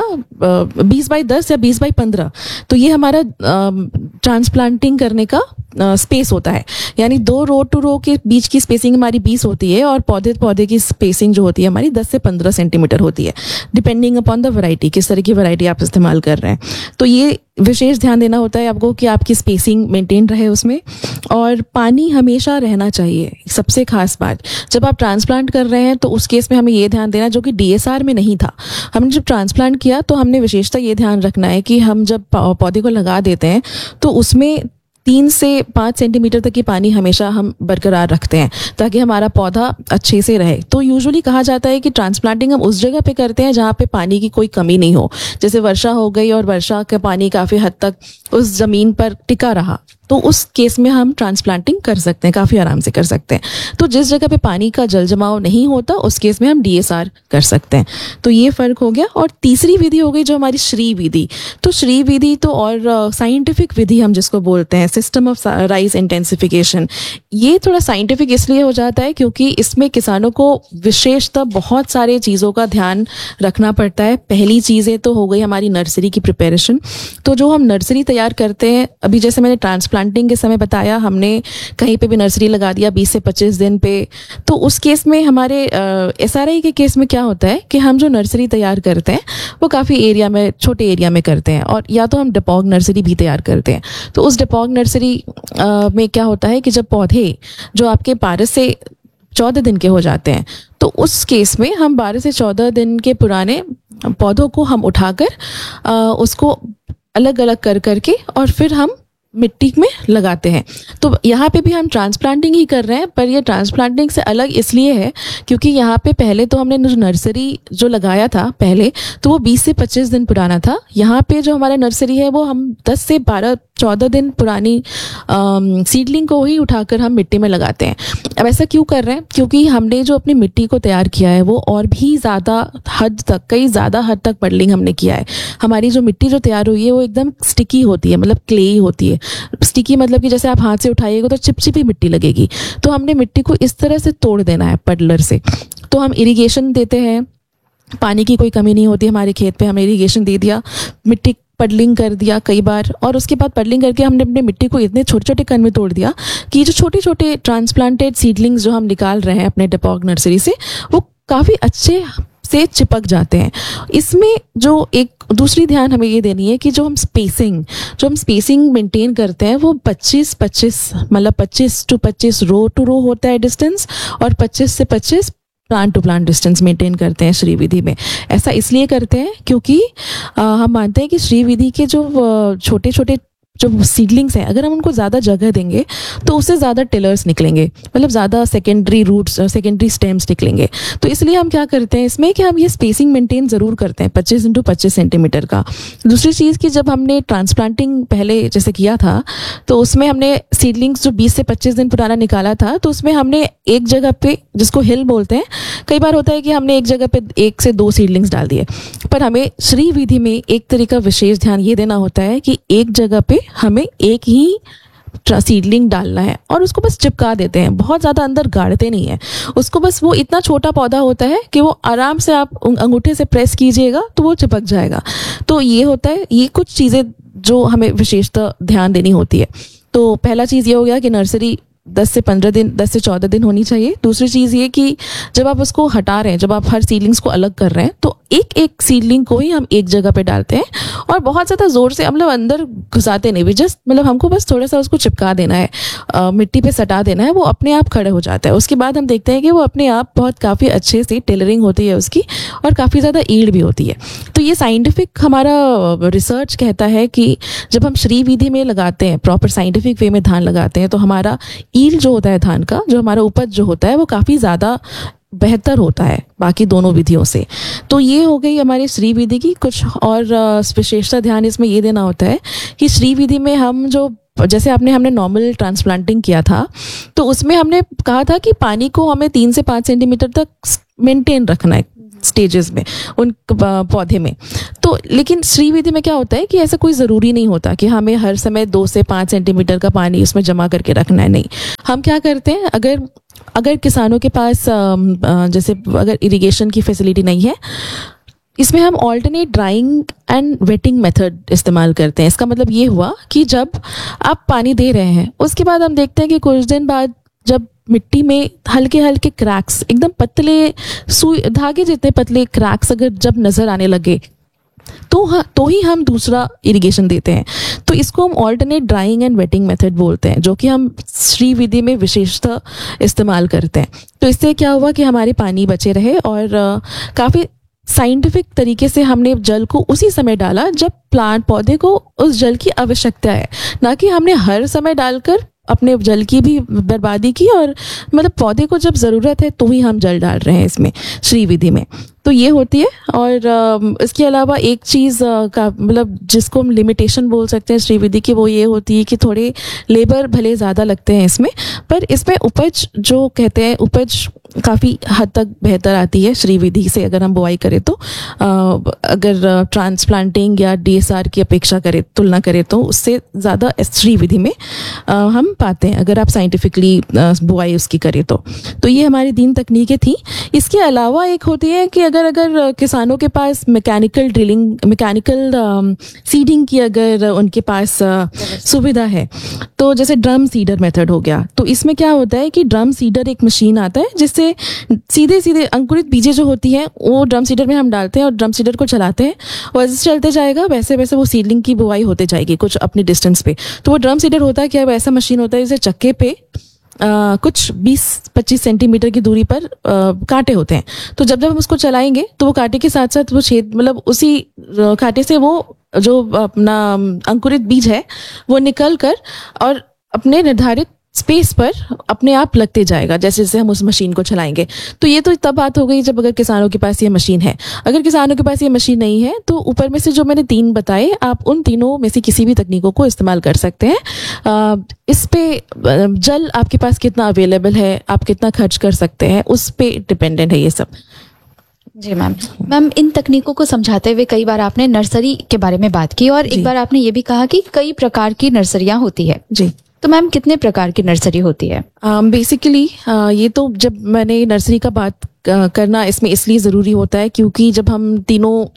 बीस बाई दस या बीस बाई पंद्रह, तो ये हमारा ट्रांसप्लांटिंग करने का स्पेस होता है। यानी दो रो टू रो के बीच की स्पेसिंग हमारी बीस होती है और पौधे पौधे की स्पेसिंग जो होती है हमारी दस से पंद्रह सेंटीमीटर होती है, डिपेंडिंग अपॉन द वैरायटी, किस तरह की वैरायटी आप इस्तेमाल कर रहे हैं। तो ये विशेष ध्यान देना होता है आपको कि आपकी स्पेसिंग मेंटेन रहे उसमें। और पानी हमेशा रहना चाहिए, सबसे खास बात। जब आप ट्रांसप्लांट कर रहे हैं तो उस केस में हमें ये ध्यान देना, जो कि डीएसआर में नहीं था। हमने जब ट्रांसप्लांट किया तो हमने विशेषता ये ध्यान रखना है कि हम जब पौधे को लगा देते हैं तो उसमें तीन से पाँच सेंटीमीटर तक की पानी हमेशा हम बरकरार रखते हैं ताकि हमारा पौधा अच्छे से रहे। तो यूजुअली कहा जाता है कि ट्रांसप्लांटिंग हम उस जगह पे करते हैं जहाँ पे पानी की कोई कमी नहीं हो, जैसे वर्षा हो गई और वर्षा का पानी काफ़ी हद तक उस ज़मीन पर टिका रहा, तो उस केस में हम ट्रांसप्लांटिंग कर सकते हैं, काफ़ी आराम से कर सकते हैं। तो जिस जगह पे पानी का जल जमाव नहीं होता उस केस में हम डीएसआर कर सकते हैं। तो ये फ़र्क हो गया। और तीसरी विधि हो गई जो हमारी श्री विधि। तो श्री विधि तो और साइंटिफिक विधि हम जिसको बोलते हैं, सिस्टम ऑफ राइस इंटेंसिफिकेशन, ये थोड़ा साइंटिफिक इसलिए हो जाता है क्योंकि इसमें किसानों को विशेषतः बहुत सारे चीज़ों का ध्यान रखना पड़ता है। पहली चीज़ें तो हो गई हमारी नर्सरी की प्रिपरेशन। तो जो हम नर्सरी तैयार करते हैं, अभी जैसे मैंने ट्रांसप्लांटिंग के समय बताया, हमने कहीं पे भी नर्सरी लगा दिया बीस से पच्चीस दिन पे, तो उस केस में हमारे एसआरआई के केस में क्या होता है कि हम जो नर्सरी तैयार करते हैं वो काफ़ी एरिया में, छोटे एरिया में करते हैं, और या तो हम डिपॉग नर्सरी भी तैयार करते हैं। तो उस डिपॉग नर्सरी में क्या होता है कि जब पौधे जो आपके बारह से चौदह दिन के हो जाते हैं, तो उस केस में हम बारह से चौदह दिन के पुराने पौधों को हम उठाकर उसको अलग अलग कर करके और फिर हम मिट्टी में लगाते हैं। तो यहाँ पे भी हम ट्रांसप्लांटिंग ही कर रहे हैं, पर ये ट्रांसप्लांटिंग से अलग इसलिए है क्योंकि यहाँ पे पहले तो हमने जो नर्सरी जो लगाया था पहले, तो वो बीस से पच्चीस दिन पुराना था। यहाँ पे जो हमारा नर्सरी है वो हम दस से बारह चौदह दिन पुरानी सीडलिंग को ही उठाकर हम मिट्टी में लगाते हैं। अब ऐसा क्यों कर रहे हैं? क्योंकि हमने जो अपनी मिट्टी को तैयार किया है वो और भी ज़्यादा हद तक, कई ज़्यादा हद तक पडलिंग हमने किया है। हमारी जो मिट्टी जो तैयार हुई है वो एकदम स्टिकी होती है, मतलब क्लेई होती है। स्टिकी मतलब कि जैसे आप हाथ से उठाइएगा तो चिपचिपी मिट्टी लगेगी। तो हमने मिट्टी को इस तरह से तोड़ देना है पडलर से। तो हम इरिगेशन देते हैं, पानी की कोई कमी नहीं होती हमारे खेत पे, हमने इरिगेशन दे दिया, मिट्टी पडलिंग कर दिया कई बार, और उसके बाद पडलिंग करके हमने अपने मिट्टी को इतने छोटे छोटे कण में तोड़ दिया कि जो छोटे छोटे ट्रांसप्लांटेड सीडलिंग्स जो हम निकाल रहे हैं अपने डिपॉग नर्सरी से, वो काफ़ी अच्छे से चिपक जाते हैं। इसमें जो एक दूसरी ध्यान हमें ये देनी है कि जो हम स्पेसिंग जो हम स्पेसिंग मेंटेन करते हैं वो पच्चीस पच्चीस मतलब पच्चीस टू पच्चीस रो टू रो होता है डिस्टेंस, और पच्चीस से पच्चीस plant to plant distance maintain करते हैं श्री विधि में। ऐसा इसलिए करते हैं क्योंकि आ, हम मानते हैं कि श्री विधि के जो छोटे छोटे जो सीडलिंग्स हैं, अगर हम उनको ज़्यादा जगह देंगे तो उससे ज़्यादा टिलर्स निकलेंगे, मतलब ज़्यादा सेकेंडरी रूट्स, सेकेंडरी स्टेम्स निकलेंगे। तो इसलिए हम क्या करते हैं इसमें कि हम ये स्पेसिंग मेंटेन ज़रूर करते हैं पच्चीस इंटू पच्चीस सेंटीमीटर का। दूसरी चीज़ कि जब हमने ट्रांसप्लांटिंग पहले जैसे किया था तो उसमें हमने सीडलिंग्स जो बीस से पच्चीस दिन पुराना निकाला था, तो उसमें हमने एक जगह पे, जिसको हिल बोलते हैं, कई बार होता है कि हमने एक जगह पे एक से दो सीडलिंग्स डाल दिए, पर हमें श्री विधि में एक तरीका विशेष ध्यान ये देना होता है कि एक जगह पे हमें एक ही सीडलिंग डालना है और उसको बस चिपका देते हैं, बहुत ज़्यादा अंदर गाड़ते नहीं है उसको। बस वो इतना छोटा पौधा होता है कि वो आराम से आप अंगूठे से प्रेस कीजिएगा तो वो चिपक जाएगा। तो ये होता है, ये कुछ चीज़ें जो हमें विशेषतः ध्यान देनी होती है। तो पहला चीज़ ये हो गया कि नर्सरी दस से पंद्रह दिन दस से चौदह दिन होनी चाहिए। दूसरी चीज़ ये कि जब आप उसको हटा रहे हैं, जब आप हर सीडलिंग्स को अलग कर रहे हैं, तो एक एक सीडलिंग को ही हम एक जगह पे डालते हैं और बहुत ज़्यादा ज़ोर से मतलब अंदर घुसाते नहीं भी, जस्ट मतलब हमको बस थोड़ा सा उसको चिपका देना है, आ, मिट्टी पे सटा देना है, वो अपने आप खड़े हो जाता है। उसके बाद हम देखते हैं कि वो अपने आप बहुत काफ़ी अच्छे से टेलरिंग होती है उसकी और काफ़ी ज़्यादा ईल्ड भी होती है। तो ये साइंटिफिक हमारा रिसर्च कहता है कि जब हम श्री विधि में लगाते हैं, प्रॉपर साइंटिफिक वे में धान लगाते हैं, तो हमारा ईल्ड जो होता है धान का, जो हमारा उपज जो होता है वो काफ़ी ज़्यादा बेहतर होता है बाकी दोनों विधियों से। तो ये हो गई हमारी श्री विधि की कुछ और विशेषता। ध्यान इसमें ये देना होता है कि श्री विधि में हम जो, जैसे आपने हमने नॉर्मल ट्रांसप्लांटिंग किया था तो उसमें हमने कहा था कि पानी को हमें तीन से पाँच सेंटीमीटर तक मेंटेन रखना है स्टेजेस में उन पौधे में। तो लेकिन श्री विधि में क्या होता है कि ऐसा कोई ज़रूरी नहीं होता कि हमें हर समय दो से पाँच सेंटीमीटर का पानी उसमें जमा करके रखना है। नहीं, हम क्या करते हैं, अगर अगर किसानों के पास जैसे अगर इरिगेशन की फैसिलिटी नहीं है, इसमें हम alternate drawing and waiting method इस्तेमाल करते हैं। इसका मतलब ये हुआ कि जब आप पानी दे रहे हैं उसके बाद हम देखते हैं कि कुछ दिन बाद जब मिट्टी में हल्के हल्के क्रैक्स, एकदम पतले सुई धागे जितने पतले क्रैक्स अगर जब नज़र आने लगे तो हाँ तो ही हम दूसरा इरिगेशन देते हैं। तो इसको हम alternate drawing and waiting method बोलते हैं, जो कि हम श्री विधि में विशेषतः इस्तेमाल करते हैं। तो इससे क्या हुआ कि हमारे पानी बचे रहे और काफ़ी साइंटिफिक तरीके से हमने जल को उसी समय डाला जब प्लांट पौधे को उस जल की आवश्यकता है, ना कि हमने हर समय डालकर अपने जल की भी बर्बादी की। और मतलब पौधे को जब ज़रूरत है तो ही हम जल डाल रहे हैं इसमें श्री विधि में। तो ये होती है। और इसके अलावा एक चीज़ का मतलब जिसको हम लिमिटेशन बोल सकते हैं श्री विधि की, वो ये होती है कि थोड़े लेबर भले ज़्यादा लगते हैं इसमें, पर इसमें उपज जो कहते हैं उपज काफ़ी हद तक बेहतर आती है श्री विधि से अगर हम बुआई करें तो। आ, अगर ट्रांसप्लांटिंग या डीएसआर की अपेक्षा करें, तुलना करें तो उससे ज़्यादा श्री विधि में आ, हम पाते हैं अगर आप साइंटिफिकली बुआई उसकी करें तो। तो ये हमारी तीन तकनीकें थी। इसके अलावा एक होती है कि अगर अगर किसानों के पास मैकेनिकल ड्रिलिंग, मैकेनिकल सीडिंग की अगर उनके पास सुविधा है, तो जैसे ड्रम सीडर मेथड हो गया। तो इसमें क्या होता है कि ड्रम सीडर एक मशीन आता है जिससे सीधे सीधे अंकुरित बीजें जो होती हैं वो ड्रम सीडर में हम डालते हैं और ड्रम सीडर को चलाते हैं और जैसे चलते जाएगा वैसे वैसे वो सीडलिंग की बुआई होते जाएगी कुछ अपनी डिस्टेंस पे। तो वो ड्रम सीडर होता है क्या, ऐसा मशीन होता है जिसे चक्के पे आ, कुछ बीस पच्चीस सेंटीमीटर की दूरी पर आ, कांटे होते हैं। तो जब जब हम उसको चलाएंगे तो वो कांटे के साथ साथ वो छेद, मतलब उसी कांटे से वो जो अपना अंकुरित बीज है वो निकल कर और अपने निर्धारित स्पेस पर अपने आप लगते जाएगा जैसे जैसे हम उस मशीन को चलाएंगे। तो ये तो तब बात हो गई जब अगर किसानों के पास ये मशीन है। अगर किसानों के पास ये मशीन नहीं है तो ऊपर में से जो मैंने तीन बताए, आप उन तीनों में से किसी भी तकनीकों को इस्तेमाल कर सकते हैं। आ, इस पे जल आपके पास कितना अवेलेबल है, आप कितना खर्च कर सकते हैं, उस पे डिपेंडेंट है ये सब।
जी मैम। मैम इन तकनीकों को समझाते हुए कई बार आपने नर्सरी के बारे में बात की और एक बार आपने ये भी कहा कि कई प्रकार की नर्सरियां होती है।
जी।
तो मैम कितने प्रकार की नर्सरी होती है?
बेसिकली uh, uh, ये तो जब मैंने नर्सरी का बात uh, करना इसमें इसलिए ज़रूरी होता है क्योंकि जब हम तीनों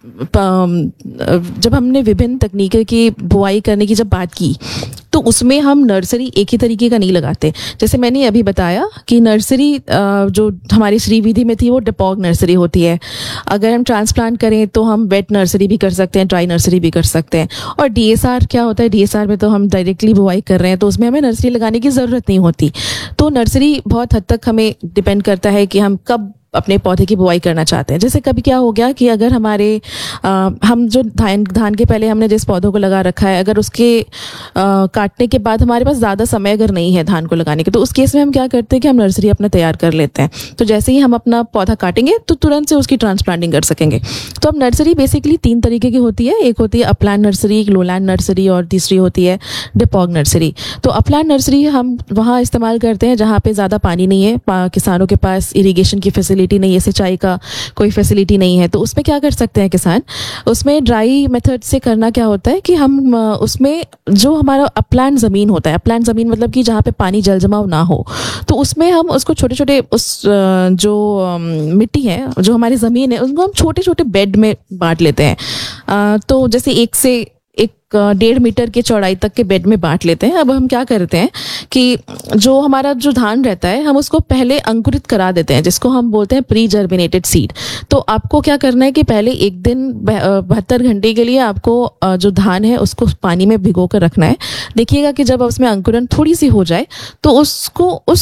जब हमने विभिन्न तकनीकों की बुआई करने की जब बात की तो उसमें हम नर्सरी एक ही तरीके का नहीं लगाते। जैसे मैंने अभी बताया कि नर्सरी जो हमारी श्री विधि में थी वो डिपॉग नर्सरी होती है। अगर हम ट्रांसप्लांट करें तो हम वेट नर्सरी भी कर सकते हैं, ड्राई नर्सरी भी कर सकते हैं। और डीएसआर क्या होता है, डीएसआर में तो हम डायरेक्टली बुआई कर रहे हैं तो उसमें हमें नर्सरी लगाने की ज़रूरत नहीं होती। तो नर्सरी बहुत हद तक हमें डिपेंड करता है कि हम कब अपने पौधे की बुआई करना चाहते हैं। जैसे कभी क्या हो गया कि अगर हमारे आ, हम जो धान धान के पहले हमने जिस पौधों को लगा रखा है, अगर उसके आ, काटने के बाद हमारे पास ज़्यादा समय अगर नहीं है धान को लगाने के, तो उस केस में हम क्या करते हैं कि हम नर्सरी अपना तैयार कर लेते हैं। तो जैसे ही हम अपना पौधा काटेंगे तो तुरंत से उसकी ट्रांसप्लांटिंग कर सकेंगे। तो अब नर्सरी बेसिकली तीन तरीके की होती है। एक होती है अपलैंड नर्सरी, एक लोलैंड नर्सरी और तीसरी होती है डिपॉग नर्सरी। तो अपलैंड नर्सरी हम वहाँ इस्तेमाल करते हैं जहाँ पे ज़्यादा पानी नहीं है, किसानों के पास इरीगेशन की फैसिलिटी नहीं है, सिंचाई का कोई फैसिलिटी नहीं है। तो उसमें क्या कर सकते हैं किसान, उसमें ड्राई मेथड से करना क्या होता है कि हम उसमें जो हमारा अपलैंड ज़मीन होता है, अपलैंड ज़मीन मतलब कि जहाँ पे पानी जल जमाव ना हो, तो उसमें हम उसको छोटे छोटे उस जो मिट्टी है, जो हमारी ज़मीन है, उनको हम छोटे छोटे बेड में बांट लेते हैं। तो जैसे एक से एक डेढ़ मीटर के चौड़ाई तक के बेड में बांट लेते हैं। अब हम क्या करते हैं कि जो हमारा जो धान रहता है हम उसको पहले अंकुरित करा देते हैं, जिसको हम बोलते हैं प्री जर्मिनेटेड सीड। तो आपको क्या करना है कि पहले एक दिन बहत्तर घंटे के लिए आपको जो धान है उसको पानी में भिगो कर रखना है। देखिएगा कि जब उसमें अंकुरन थोड़ी सी हो जाए तो उसको उस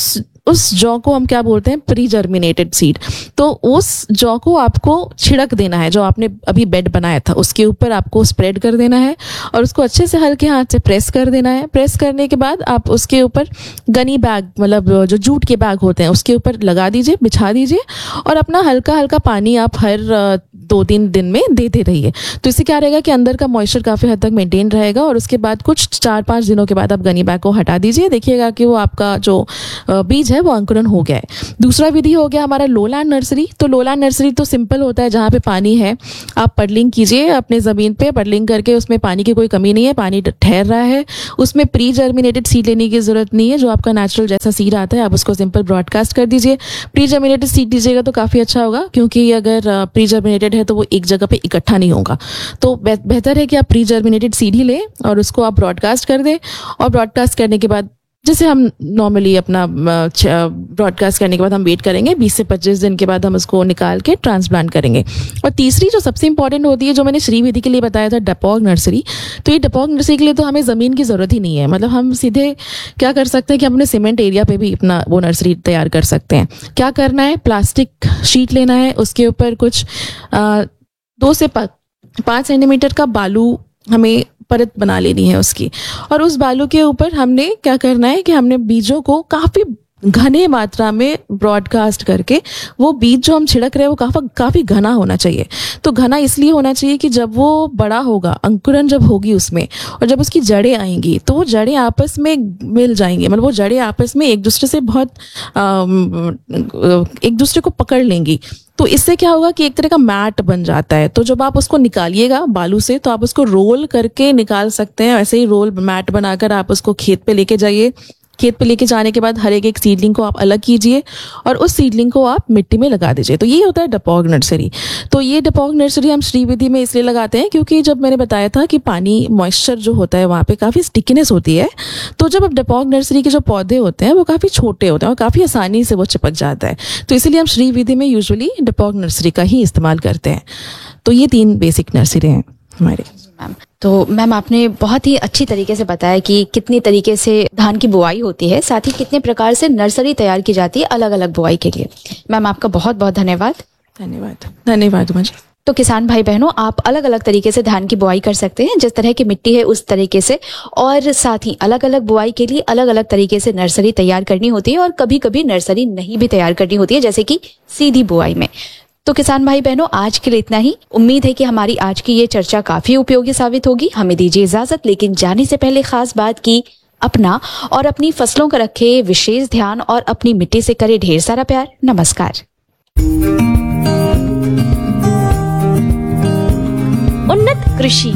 उस जौ को हम क्या बोलते हैं, प्री जर्मिनेटेड सीड। तो उस जौ को आपको छिड़क देना है, जो आपने अभी बेड बनाया था उसके ऊपर आपको स्प्रेड कर देना है और उसको अच्छे से हल्के हाथ से प्रेस कर देना है। प्रेस करने के बाद आप उसके ऊपर गनी बैग, मतलब जो जूट के बैग होते हैं उसके ऊपर लगा दीजिए, बिछा दीजिए और अपना हल्का हल्का पानी आप हर दो तीन दिन में देते रहिए। तो इससे क्या रहेगा कि अंदर का मॉइस्चर काफ़ी हद तक मेंटेन रहेगा और उसके बाद कुछ चार पाँच दिनों के बाद आप गनी बैग को हटा दीजिए, देखिएगा कि वो आपका जो बीज है वो अंकुरन हो गया है। दूसरा विधि हो गया हमारा लोलैंड नर्सरी। तो लोलैंड नर्सरी तो सिंपल होता है, जहाँ पे पानी है आप पडलिंग कीजिए अपने ज़मीन पे, पडलिंग करके उसमें पानी की कोई कमी नहीं है, पानी ठहर रहा है, उसमें प्री जर्मिनेटेड सीड लेने की ज़रूरत नहीं है। जो आपका नेचुरल जैसा सीड आता है आप उसको सिंपल ब्रॉडकास्ट कर दीजिए। प्री जर्मिनेटेड सीड दीजिएगा तो काफ़ी अच्छा होगा, क्योंकि अगर प्री जर्मिनेटेड है तो वो एक जगह पे इकट्ठा नहीं होगा। तो बेहतर है कि आप प्री जर्मिनेटेड सीड ही लें और उसको आप ब्रॉडकास्ट कर दें। और ब्रॉडकास्ट करने के बाद जैसे हम नॉर्मली अपना ब्रॉडकास्ट करने के बाद हम वेट करेंगे बीस से पच्चीस दिन के बाद हम उसको निकाल के ट्रांसप्लांट करेंगे। और तीसरी जो सबसे इंपॉर्टेंट होती है, जो मैंने श्रीविधि के लिए बताया था, डेपोग नर्सरी। तो ये डेपोग नर्सरी के लिए तो हमें ज़मीन की ज़रूरत ही नहीं है, मतलब हम सीधे क्या कर सकते हैं कि हम अपने सीमेंट एरिया पे भी अपना वो नर्सरी तैयार कर सकते हैं। क्या करना है, प्लास्टिक शीट लेना है, उसके ऊपर कुछ आ, दो से पाँच सेंटीमीटर का बालू हमें परत बना लेनी है उसकी, और उस बालू के ऊपर हमने क्या करना है कि हमने बीजों को काफ़ी घने मात्रा में ब्रॉडकास्ट करके, वो बीज जो हम छिड़क रहे हैं वो काफ़ी काफ़ी घना होना चाहिए। तो घना इसलिए होना चाहिए कि जब वो बड़ा होगा, अंकुरन जब होगी उसमें और जब उसकी जड़ें आएंगी तो वो जड़ें आपस में मिल जाएंगी, मतलब वो जड़ें आपस में एक दूसरे से बहुत एक दूसरे को पकड़ लेंगी। तो इससे क्या होगा कि एक तरह का मैट बन जाता है। तो जब आप उसको निकालिएगा बालू से तो आप उसको रोल करके निकाल सकते हैं। ऐसे ही रोल मैट बनाकर आप उसको खेत पे लेके जाइए। खेत पे लेके जाने के बाद हर एक एक सीडलिंग को आप अलग कीजिए और उस सीडलिंग को आप मिट्टी में लगा दीजिए। तो ये होता है डेपोग नर्सरी। तो ये डेपोग नर्सरी हम श्रीविधि में इसलिए लगाते हैं क्योंकि जब मैंने बताया था कि पानी मॉइस्चर जो होता है वहाँ पे काफ़ी स्टिकीनेस होती है। तो जब अब डेपोग नर्सरी के जो पौधे होते हैं वो काफ़ी छोटे होते हैं और काफ़ी आसानी से वो चिपक जाता है। तो इसीलिए हम श्रीविधि में यूजुअली डेपोग नर्सरी का ही इस्तेमाल करते हैं। तो ये तीन बेसिक नर्सरी हैं हमारे।
मैम, तो मैम आपने बहुत ही अच्छी तरीके से बताया कि कितनी तरीके से धान की बुआई होती है, साथ ही कितने प्रकार से नर्सरी तैयार की जाती है अलग अलग बुआई के लिए। मैम आपका बहुत बहुत धन्यवाद।
धन्यवाद धन्यवाद मुझे।
तो किसान भाई बहनों, आप अलग अलग तरीके से धान की बुआई कर सकते हैं, जिस तरह की मिट्टी है उस तरीके से, और साथ ही अलग अलग बुआई के लिए अलग अलग तरीके से नर्सरी तैयार करनी होती है और कभी कभी नर्सरी नहीं भी तैयार करनी होती है, जैसे कि सीधी बुआई में। तो किसान भाई बहनों, आज के लिए इतना ही। उम्मीद है कि हमारी आज की ये चर्चा काफी उपयोगी साबित होगी। हमें दीजिए इजाजत, लेकिन जाने से पहले खास बात की अपना और अपनी फसलों का रखे विशेष ध्यान और अपनी मिट्टी से करे ढेर सारा प्यार। नमस्कार।
उन्नत कृषि।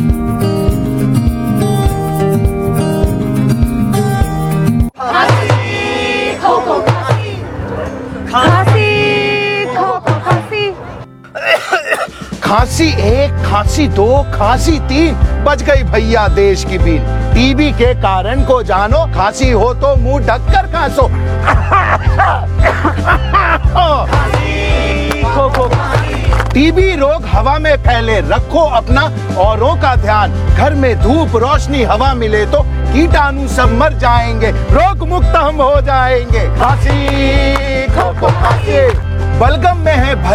खांसी एक, खांसी दो, खांसी तीन, बच गई भैया देश की बीन। टीबी के कारण को जानो, खांसी हो तो मुंह ढककर खांसो। टीबी रोग हवा में फैले, रखो अपना औरों का ध्यान। घर में धूप रोशनी हवा मिले तो कीटाणु सब मर जाएंगे, रोग मुक्त हम हो जाएंगे। खांसी खो खो खांसी, बलगम में है